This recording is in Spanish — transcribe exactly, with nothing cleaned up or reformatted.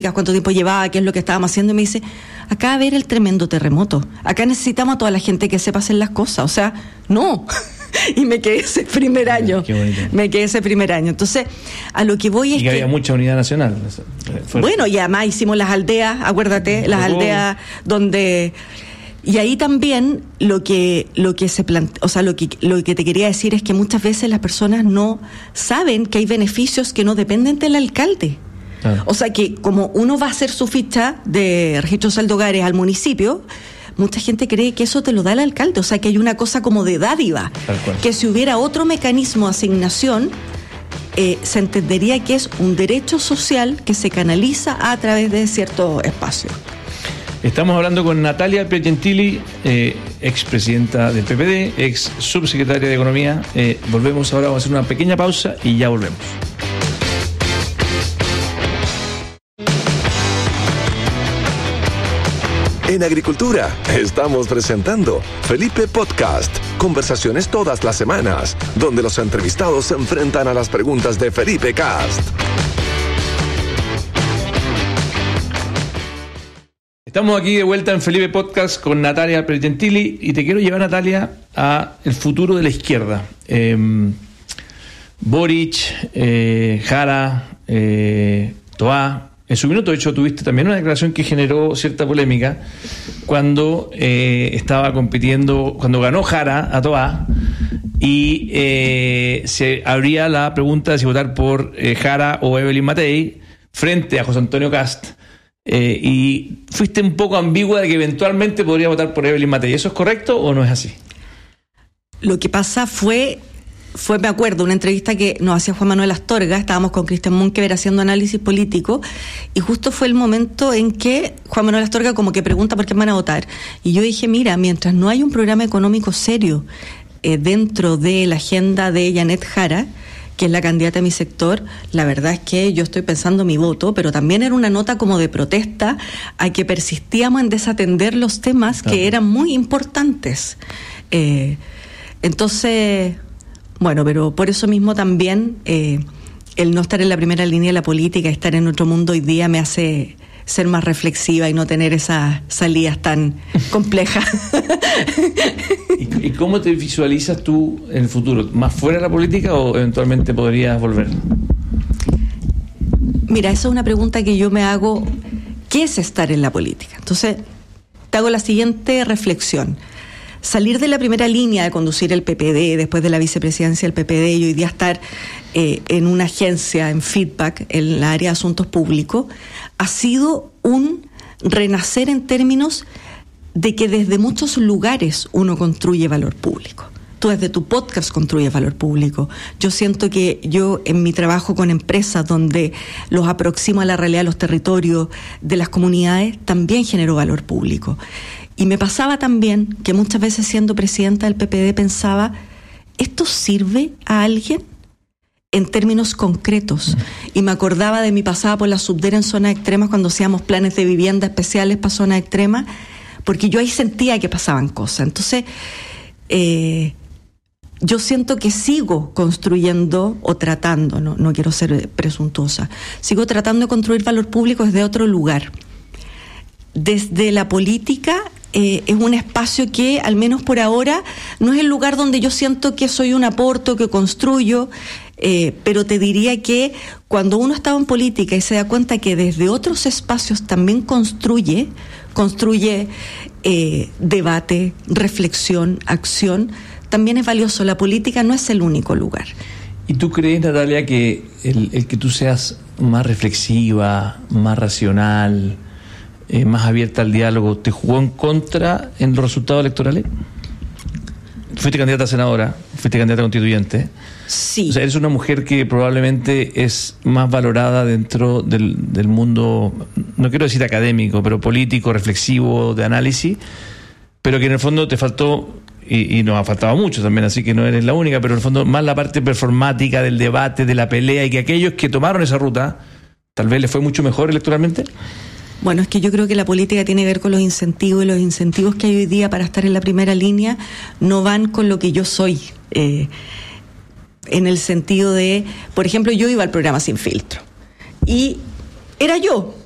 políticas, cuánto tiempo llevaba, qué es lo que estábamos haciendo, y me dice, acá va a haber el tremendo terremoto, acá necesitamos a toda la gente que sepa hacer las cosas, o sea, no. Y me quedé ese primer año. Qué bonito. Me quedé ese primer año. Entonces, a lo que voy es y que, que había mucha unidad nacional. Fue... Bueno, y además hicimos las aldeas, acuérdate, las aldeas donde... Y ahí también lo que lo que se plante... o sea, lo que lo que te quería decir es que muchas veces las personas no saben que hay beneficios que no dependen del alcalde. Claro. O sea, que como uno va a hacer su ficha de registro social de hogares al municipio, mucha gente cree que eso te lo da el alcalde, o sea, que hay una cosa como de dádiva, que si hubiera otro mecanismo de asignación, eh, se entendería que es un derecho social que se canaliza a través de ciertos espacios. Estamos hablando con Natalia Piergentili, eh, expresidenta del P P D, ex subsecretaria de Economía. Eh, volvemos ahora, vamos a hacer una pequeña pausa y ya volvemos. En Agricultura estamos presentando Felipe Podcast, conversaciones todas las semanas, donde los entrevistados se enfrentan a las preguntas de Felipe Cast. Estamos aquí de vuelta en Felipe Podcast con Natalia Piergentili y te quiero llevar, Natalia, a el futuro de la izquierda. Eh, Boric, eh, Jara, eh, Toá. En su minuto, de hecho, tuviste también una declaración que generó cierta polémica cuando eh, estaba compitiendo, cuando ganó Jara a Toá, y eh, se abría la pregunta de si votar por eh, Jara o Evelyn Matei frente a José Antonio Kast, eh, y fuiste un poco ambigua de que eventualmente podría votar por Evelyn Matei. ¿Eso es correcto o no es así? Lo que pasa fue... Fue, me acuerdo, una entrevista que nos hacía Juan Manuel Astorga, estábamos con Cristian Monkever haciendo análisis político, y justo fue el momento en que Juan Manuel Astorga como que pregunta por qué van a votar. Y yo dije, mira, mientras no hay un programa económico serio eh, dentro de la agenda de Janet Jara, que es la candidata de mi sector, la verdad es que yo estoy pensando mi voto, pero también era una nota como de protesta a que persistíamos en desatender los temas claro. que eran muy importantes. Eh, entonces... Bueno, pero por eso mismo también eh, el no estar en la primera línea de la política, estar en otro mundo hoy día me hace ser más reflexiva y no tener esas salidas tan complejas. ¿Y, ¿Y cómo te visualizas tú en el futuro? ¿Más fuera de la política o eventualmente podrías volver? Mira, esa es una pregunta que yo me hago. ¿Qué es estar en la política? Entonces, te hago la siguiente reflexión. Salir de la primera línea de conducir el P P D, después de la vicepresidencia del P P D y hoy día estar eh, en una agencia, en Feedback, en la área de asuntos públicos, ha sido un renacer en términos de que desde muchos lugares uno construye valor público. Tú desde tu podcast construyes valor público. Yo siento que yo en mi trabajo con empresas donde los aproximo a la realidad de los territorios, de las comunidades, también genero valor público. Y me pasaba también que muchas veces siendo presidenta del P P D pensaba, ¿esto sirve a alguien? En términos concretos. Y me acordaba de mi pasada por la Subdere en zonas extremas cuando hacíamos planes de vivienda especiales para zonas extremas, porque yo ahí sentía que pasaban cosas. Entonces, eh, yo siento que sigo construyendo o tratando, no, no quiero ser presuntuosa, sigo tratando de construir valor público desde otro lugar. Desde la política eh, es un espacio que, al menos por ahora, no es el lugar donde yo siento que soy un aporte, que construyo, eh, pero te diría que cuando uno está en política y se da cuenta que desde otros espacios también construye, construye eh, debate, reflexión, acción, también es valioso. La política no es el único lugar. ¿Y tú crees, Natalia, que el, el que tú seas más reflexiva, más racional, Eh, más abierta al diálogo, te jugó en contra en los resultados electorales? Fuiste candidata a senadora, fuiste candidata a constituyente. Sí. O sea, eres una mujer que probablemente es más valorada dentro del, del mundo, no quiero decir académico, pero político, reflexivo, de análisis, pero que en el fondo te faltó, y, y nos ha faltado mucho también, así que no eres la única, pero en el fondo más la parte performática del debate, de la pelea, y que aquellos que tomaron esa ruta, tal vez les fue mucho mejor electoralmente. Bueno, es que yo creo que la política tiene que ver con los incentivos, y los incentivos que hay hoy día para estar en la primera línea no van con lo que yo soy, eh, en el sentido de, por ejemplo, yo iba al programa Sin Filtro y era yo,